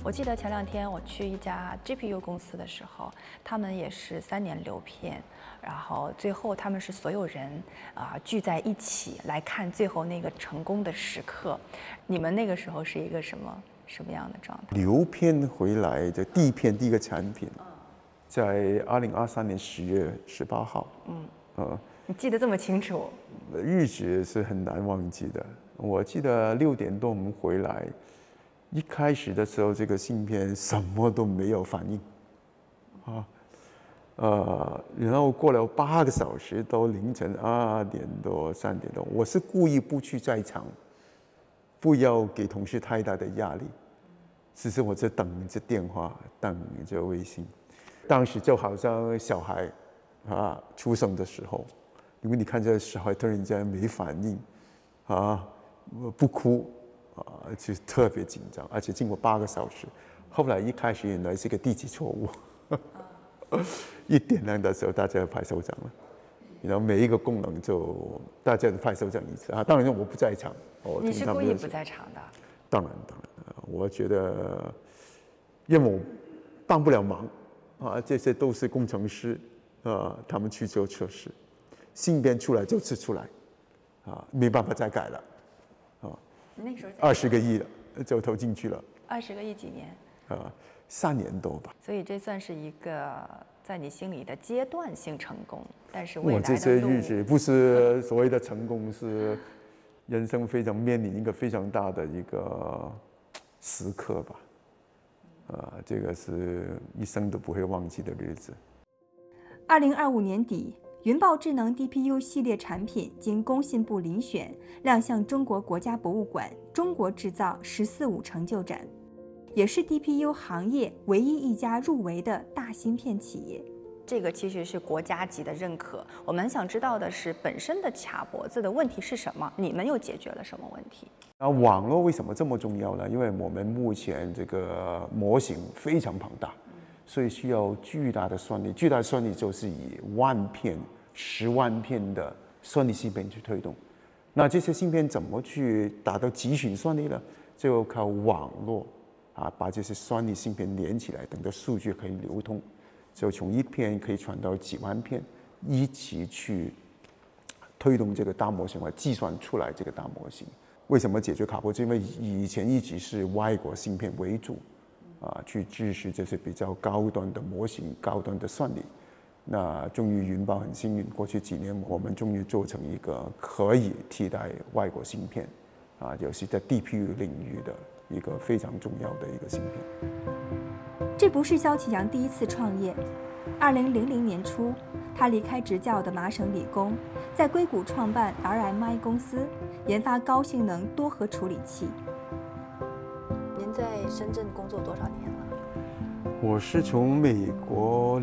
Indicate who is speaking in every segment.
Speaker 1: 我记得前2天我去一家 GPU 公司的时候，他们也是3年流片，然后最后他们是所有人聚在一起来看最后那个成功的时刻。你们那个时候是一个什么样的状态？
Speaker 2: 流片回来的第一个产品，在2023年10月18号。
Speaker 1: 你记得这么清楚？
Speaker 2: 日子是很难忘记的。我记得6点多我们回来，一开始的时候这个芯片什么都没有反应，然后过了8个小时到凌晨2点多3点多，我是故意不去在场，不要给同事太大的压力，只是我在等着电话，等着微信。当时就好像小孩出生的时候，因为你看这小孩突然间没反应，不哭，就特别紧张，而且经过8个小时，后来一开始原来是个地级错误，一点亮的时候大家拍手掌了，然后每一个功能就大家拍手掌一次当然我不在场，
Speaker 1: 你是故意不在场的？
Speaker 2: 当然，我觉得，因为我帮不了忙这些都是工程师他们去做测试，芯片出来就是出来没办法再改了
Speaker 1: 那时候
Speaker 2: 20个亿了，就投进去了。
Speaker 1: 20个亿几年
Speaker 2: ？3年多吧。
Speaker 1: 所以这算是一个在你心里的阶段性成功，但是未来的
Speaker 2: 这些日子不是所谓的成功，是人生非常面临一个非常大的一个时刻吧。这个是一生都不会忘记的日子。
Speaker 3: 2025年底，云豹智能 DPU 系列产品经工信部遴选，亮相中国国家博物馆中国制造“14+5”成就展，也是 DPU 行业唯一一家入围的大芯片企业。
Speaker 1: 这个其实是国家级的认可。我们想知道的是，本身的卡脖子的问题是什么？你们又解决了什么问题？
Speaker 2: 网络为什么这么重要呢？因为我们目前这个模型非常庞大，所以需要巨大的算力。巨大的算力就是以万片、10万片的算力芯片去推动。那这些芯片怎么去达到极巡算力呢？就靠网络把这些算力芯片连起来，等到数据可以流通。就从1片可以传到几万片，一起去推动这个大模型，或计算出来这个大模型。为什么解决卡脖子？因为以前一直是外国芯片为主，去支持这些比较高端的模型、高端的算力。那终于云豹很幸运，过去几年我们终于做成一个可以替代外国芯片，尤其在 DPU 领域的一个非常重要的一个芯片。
Speaker 3: 这不是肖启扬第一次创业。2000年初，他离开执教的麻省理工，在硅谷创办 RMI 公司，研发高性能多核处理器。
Speaker 1: 您在深圳工作多少年了？
Speaker 2: 我是从美国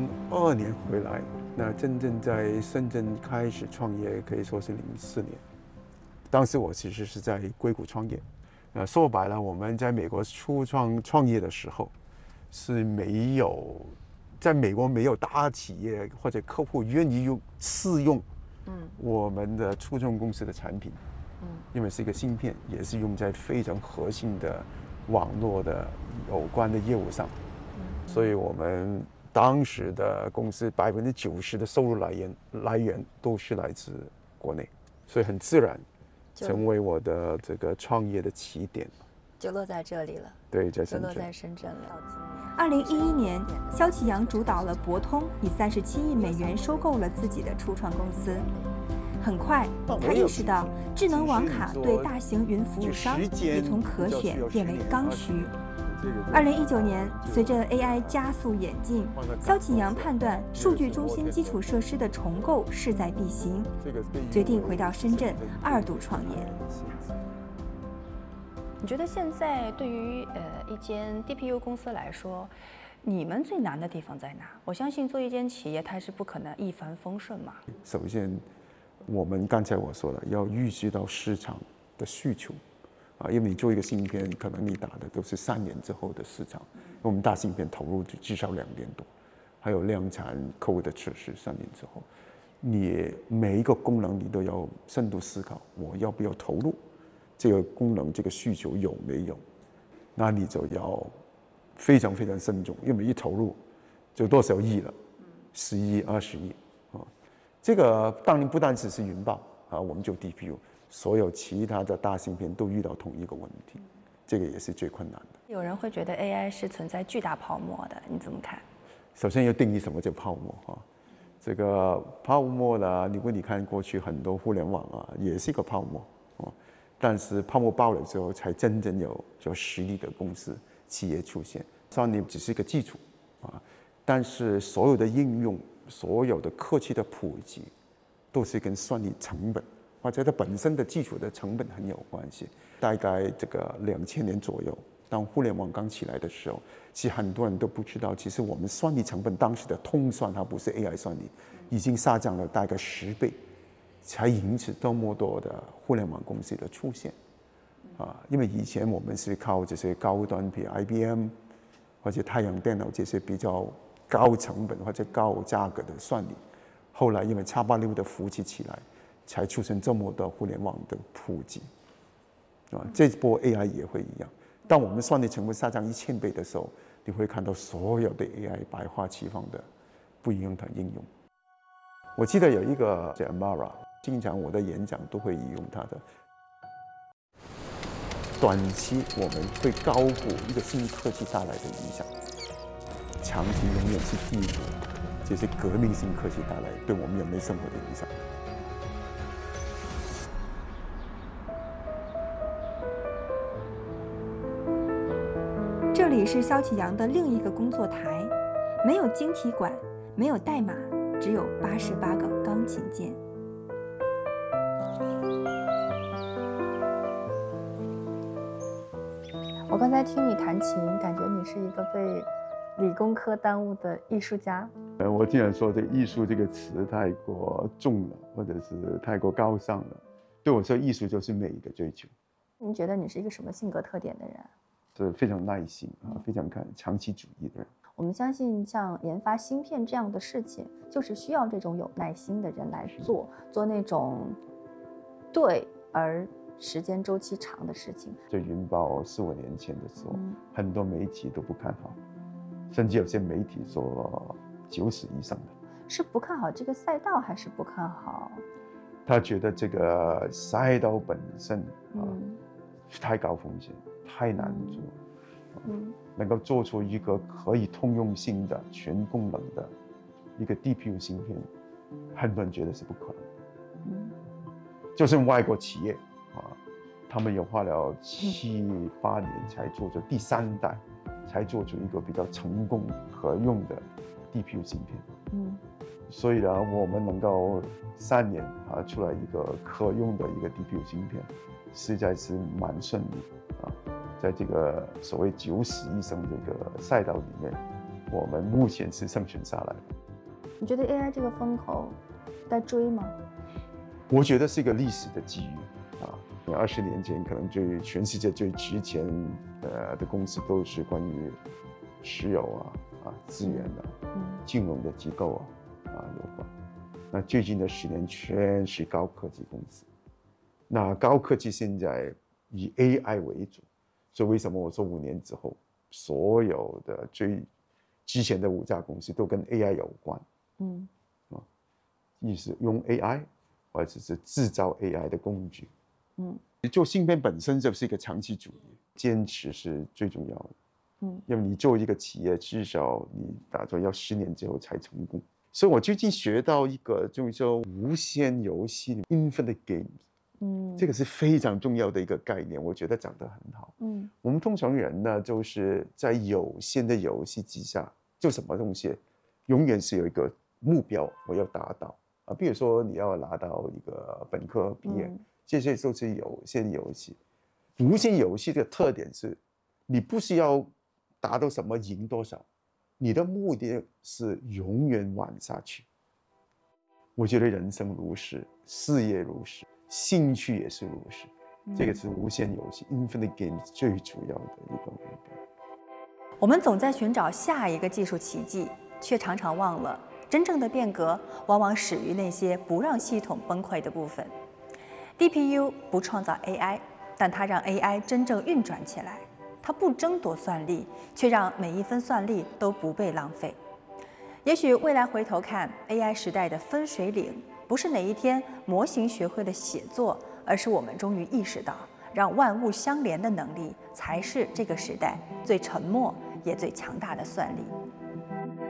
Speaker 2: 02年回来，那真正在深圳开始创业可以说是04年。当时我其实是在硅谷创业，说白了，我们在美国创业的时候。是没有，在美国没有大企业或者客户愿意试用我们的初创公司的产品，因为是一个芯片，也是用在非常核心的网络的有关的业务上，所以我们当时的公司90%的收入来源都是来自国内，所以很自然成为我的这个创业的起点。
Speaker 1: 就落在这里了。
Speaker 2: 对，在深圳。
Speaker 1: 就落在深圳了。
Speaker 3: 2011年，肖启扬主导了博通，以37亿美元收购了自己的初创公司。很快，他意识到智能网卡对大型云服务商已从可选变为刚需。2019年，随着 AI 加速演进，肖启扬判断数据中心基础设施的重构势在必行，决定回到深圳2度创业。
Speaker 1: 你觉得现在对于一间 DPU 公司来说，你们最难的地方在哪？我相信做一间企业，它是不可能一帆风顺嘛。
Speaker 2: 首先，我们刚才我说了，要预知到市场的需求，因为你做一个芯片，可能你打的都是3年之后的市场。我们大芯片投入至少2年多，还有量产客户的测试3年之后，你每一个功能你都要深度思考，我要不要投入？这个功能这个需求有没有？那你就要非常非常慎重，因为一投入就多少亿了，10亿、20亿啊。这个当然不单只是云豹啊，我们就 DPU， 所有其他的大芯片都遇到同一个问题，这个也是最困难的。
Speaker 1: 有人会觉得 AI 是存在巨大泡沫的，你怎么看？
Speaker 2: 首先要定义什么叫泡沫啊？这个泡沫呢，如果你看过去很多互联网啊，也是一个泡沫啊，但是泡沫爆了之后，才真正有实力的公司企业出现。算力只是一个基础啊，但是所有的应用、所有的科技的普及，都是跟算力成本或者它本身的基础的成本很有关系。大概这个2000年左右，当互联网刚起来的时候，其实很多人都不知道，其实我们算力成本当时的通算，它不是 AI 算力，已经下降了大概10倍，才引起这么多的互联网公司的出现。因为以前我们是靠这些高端，比如 IBM 或者太阳电脑这些比较高成本或者高价格的算力，后来因为x86的服务器起来，才出现这么多互联网的普及。这波 AI 也会一样。当我们算力成本下降1000倍的时候，你会看到所有的 AI 百花齐放的不一样的应用。我记得有一个叫 Amara， 经常我的演讲都会引用它的。短期我们会高估一个新科技带来的影响，长期永远是低估这些革命性科技带来对我们人类生活的影响。
Speaker 3: 这里是萧启扬的另一个工作台，没有晶体管，没有代码，只有88个钢琴键。
Speaker 1: 我刚才听你弹琴，感觉你是一个被理工科耽误的艺术家。
Speaker 2: 我经常说这个艺术这个词太过重了，或者是太过高尚了。对我说，艺术就是美的追求。
Speaker 1: 你觉得你是一个什么性格特点的人？
Speaker 2: 是非常耐心啊，非常长期主义的人。
Speaker 1: 我们相信，像研发芯片这样的事情，就是需要这种有耐心的人来做那种对而时间周期长的事情。
Speaker 2: 这云豹4、5年前的时候，很多媒体都不看好，甚至有些媒体说90以上的。
Speaker 1: 是不看好这个赛道，还是不看好？
Speaker 2: 他觉得这个赛道本身太高风险，太难做。能够做出一个可以通用性的全功能的一个 DPU 芯片，很多人觉得是不可能。就是外国企业他们也花了7、8年才做出第3代，才做出一个比较成功可用的 DPU 芯片。所以呢，我们能够3年出来一个可用的一个 DPU 芯片，实在是蛮顺利在这个所谓90以上这个赛道里面，我们目前是生存下来的。
Speaker 1: 你觉得 AI 这个风口在追吗？
Speaker 2: 我觉得是一个历史的机遇20年前可能全世界最值钱的公司都是关于石油资源金融的机构有关。那最近的10年全是高科技公司。那高科技现在以 AI 为主。所以为什么我说5年之后，所有的最之前的5家公司都跟 AI 有关？意思用 AI 或者是制造 AI 的工具。做芯片本身就是一个长期主义，坚持是最重要的。因为你做一个企业，至少你打算要10年之后才成功。所以我最近学到一个就是说无限游戏 （Infinite Games）。这个是非常重要的一个概念，我觉得讲得很好。我们通常人呢，就是在有限的游戏之下，做什么东西，永远是有一个目标我要达到比如说你要拿到一个本科毕业，这些都是有限游戏。无限游戏的特点是，你不需要达到什么赢多少，你的目的是永远玩下去。我觉得人生如是，事业如是。兴趣也是如此，这个是无限游戏 （Infinite Games） 最主要的一个目标。
Speaker 3: 我们总在寻找下一个技术奇迹，却常常忘了，真正的变革往往始于那些不让系统崩溃的部分。DPU 不创造 AI，但它让 AI 真正运转起来。 它不争夺算力，却让每一分算力都不被浪费。也许未来回头看 AI 时代的分水岭，不是哪一天模型学会了写作，而是我们终于意识到，让万物相连的能力才是这个时代最沉默也最强大的算力。